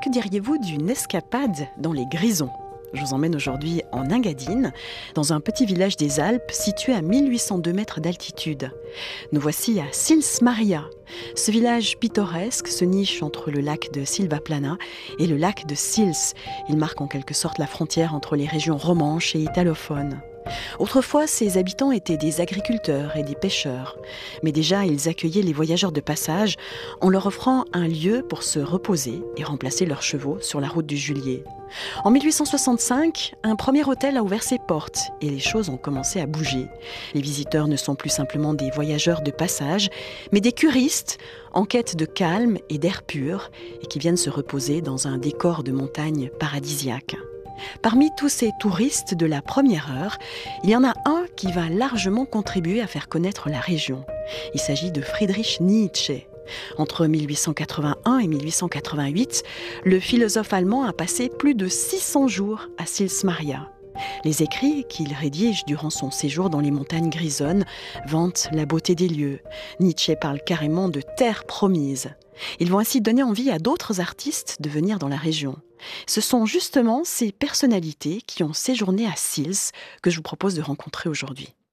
que diriez-vous d'une escapade dans les Grisons ? Je vous emmène aujourd'hui en Engadine, dans un petit village des Alpes situé à 1802 mètres d'altitude. Nous voici à Sils Maria. Ce village pittoresque se niche entre le lac de Silvaplana et le lac de Sils. Il marque en quelque sorte la frontière entre les régions romanches et italophones. Autrefois, ses habitants étaient des agriculteurs et des pêcheurs. Mais déjà, ils accueillaient les voyageurs de passage en leur offrant un lieu pour se reposer et remplacer leurs chevaux sur la route du Julier. En 1865, un premier hôtel a ouvert ses portes et les choses ont commencé à bouger. Les visiteurs ne sont plus simplement des voyageurs de passage, mais des curistes en quête de calme et d'air pur et qui viennent se reposer dans un décor de montagne paradisiaque. Parmi tous ces touristes de la première heure, il y en a un qui va largement contribuer à faire connaître la région. Il s'agit de Friedrich Nietzsche. Entre 1881 et 1888, le philosophe allemand a passé plus de 600 jours à Sils Maria. Les écrits qu'il rédige durant son séjour dans les montagnes grisonnes vantent la beauté des lieux. Nietzsche parle carrément de terre promise. Ils vont ainsi donner envie à d'autres artistes de venir dans la région. Ce sont justement ces personnalités qui ont séjourné à Sils que je vous propose de rencontrer aujourd'hui.